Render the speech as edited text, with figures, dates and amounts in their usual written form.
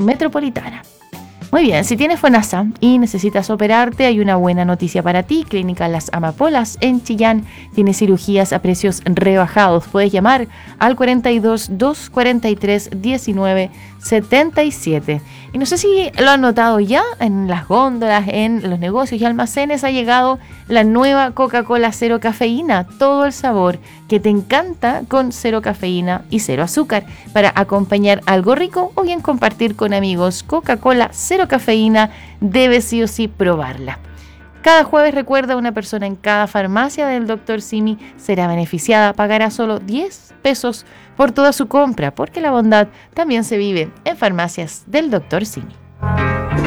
metropolitana. Muy bien, si tienes FONASA y necesitas operarte, hay una buena noticia para ti. Clínica Las Amapolas en Chillán tiene cirugías a precios rebajados. Puedes llamar al 42 243 19 77. Y no sé si lo han notado ya, en las góndolas, en los negocios y almacenes ha llegado la nueva Coca-Cola cero cafeína. Todo el sabor que te encanta con cero cafeína y cero azúcar, para acompañar algo rico o bien compartir con amigos. Coca-Cola cero cafeína, debes sí o sí probarla. Cada jueves, recuerda, una persona en cada farmacia del Dr. Simi será beneficiada. Pagará solo 10 pesos por toda su compra, porque la bondad también se vive en farmacias del Dr. Simi.